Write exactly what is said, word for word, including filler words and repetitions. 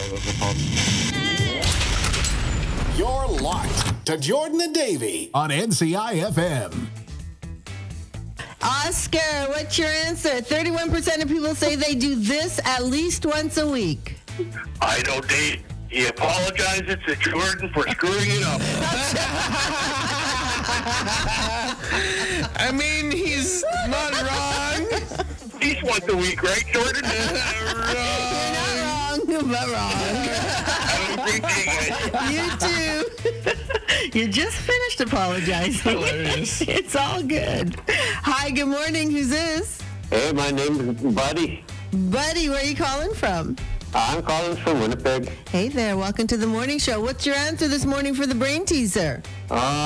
You're locked to Jordan and Davey on N C I F M. Oscar, what's your answer? thirty-one percent of people say they do this at least once a week. I know Dave. He apologizes to Jordan for screwing it up. I mean, he's not wrong. He's once a week, right, Jordan? You're not wrong, but wrong. Have a great day, guys. You too. You just finished apologizing. Hilarious. It's all good. Hi, good morning. Who's this? Hey, my name is Buddy. Buddy, where are you calling from? I'm calling from Winnipeg. Hey there. Welcome to the morning show. What's your answer this morning for the brain teaser? Uh,